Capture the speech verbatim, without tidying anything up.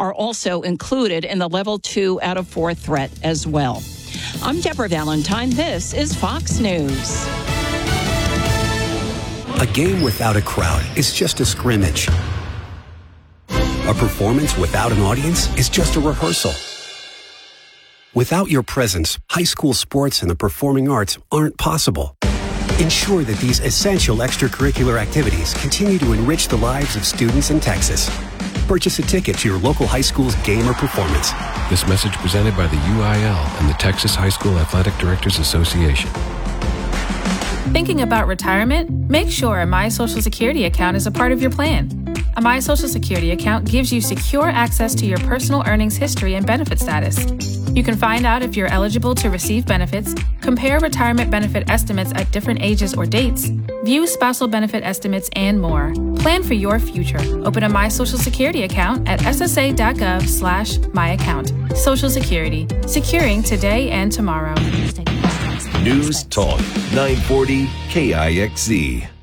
are also included in the level two out of four threat as well. I'm Deborah Valentine. This is Fox News. A game without a crowd is just a scrimmage. A performance without an audience is just a rehearsal. Without your presence, high school sports and the performing arts aren't possible. Ensure that these essential extracurricular activities continue to enrich the lives of students in Texas. Purchase a ticket to your local high school's game or performance. This message presented by the U I L and the Texas High School Athletic Directors Association. Thinking about retirement? Make sure a My Social Security account is a part of your plan. A My Social Security account gives you secure access to your personal earnings history and benefit status. You can find out if you're eligible to receive benefits, compare retirement benefit estimates at different ages or dates, view spousal benefit estimates, and more. Plan for your future. Open a My Social Security account at ssa.gov slash my account. Social Security. Securing today and tomorrow. News Talk nine forty K I X Z.